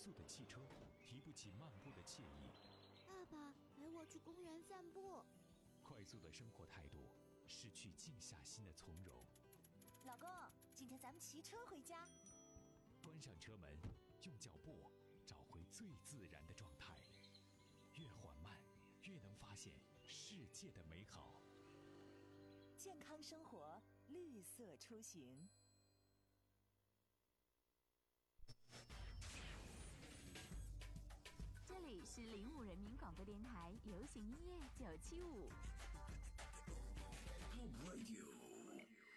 速的汽车提不起漫步的惬意。 爸爸，陪我去公园散步。 快速的生活态度失去静下心的从容。 老公，今天咱们骑车回家。 关上车门，用脚步找回最自然的状态。越缓慢，越能发现世界的美好。 健康生活，绿色出行。 这里是05人民广播电台流行音乐975。 Home Radio